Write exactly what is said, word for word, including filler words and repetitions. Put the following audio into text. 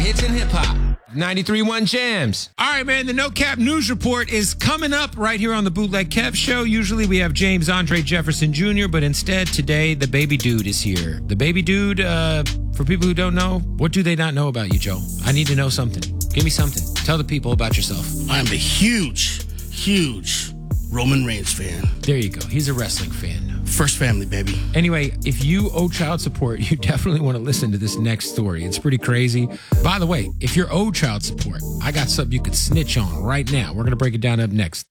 hits and hip hop. ninety-three point one Jams. All right, man. The No Cap News Report is coming up right here on the Bootleg Kev Show. Usually we have James Andre Jefferson Junior, but instead today the baby dude is here. The baby dude, uh, for people who don't know, what do they not know about you, Joe? I need to know something. Give me something. Tell the people about yourself. I'm a huge, huge Roman Reigns fan. There you go. He's a wrestling fan. First family, baby. Anyway, if you owe child support, you definitely want to listen to this next story. It's pretty crazy. By the way, if you're owed child support, I got something you could snitch on right now. We're going to break it down up next.